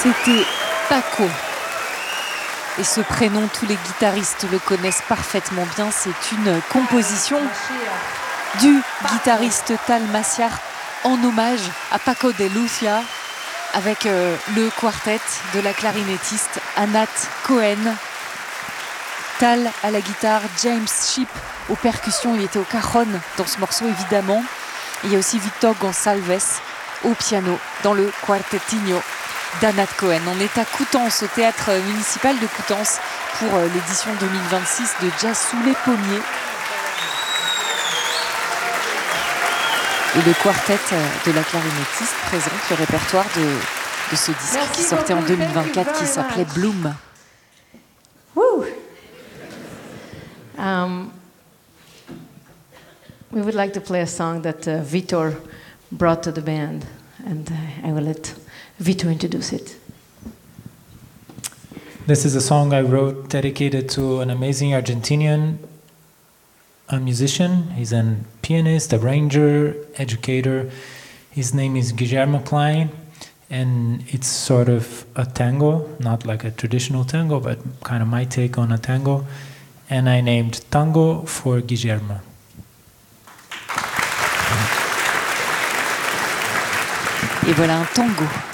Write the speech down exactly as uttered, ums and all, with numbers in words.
C'était Paco. Et ce prénom, tous les guitaristes le connaissent parfaitement bien. C'est une composition du guitariste Tal Maciar en hommage à Paco de Lucia, avec euh, le quartet de la clarinettiste Anat Cohen. Tal à la guitare, James Shipp aux percussions, il était au cajon dans ce morceau évidemment. Il y a aussi Victor Gonçalves au piano dans le quartetinho d'Anat Cohen. On est à Coutances, au théâtre municipal de Coutances, pour l'édition deux mille vingt-six de Jazz sous les pommiers. Et le quartet de la clarinettiste présente le répertoire de, de ce disque Merci qui sortait beaucoup. En deux mille vingt-quatre, qui s'appelait Bloom. Woo. Um, we would like to play a song that uh, Vitor brought to the band, and uh, I will let Vitor introduce it. This is a song I wrote dedicated to an amazing Argentinian a musician. He's a pianist, arranger, educator. His name is Guillermo Klein, and it's sort of a tango, not like a traditional tango, but kind of my take on a tango. And I named Tango for Guillermo. Et voilà un tango